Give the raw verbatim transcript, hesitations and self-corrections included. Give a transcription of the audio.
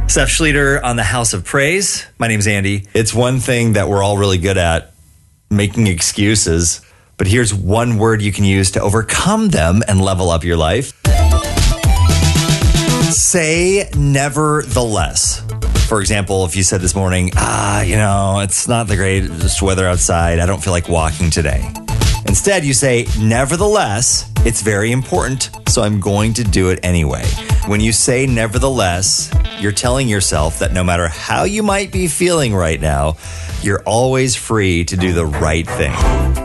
Steph Schlueter on the House of Praise. My name's Andy. It's one thing that we're all really good at, making excuses. But here's one word you can use to overcome them and level up your life. Say nevertheless. For example, if you said this morning, ah, you know, it's not the greatest weather outside. I don't feel like walking today. Instead, you say, nevertheless, it's very important, so I'm going to do it anyway. When you say nevertheless, you're telling yourself that no matter how you might be feeling right now, you're always free to do the right thing.